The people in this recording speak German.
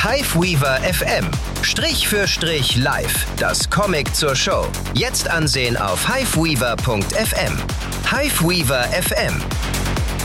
Hiveweaver FM. Strich für Strich live. Das Comic zur Show. Jetzt ansehen auf hiveweaver.fm. Hiveweaver FM.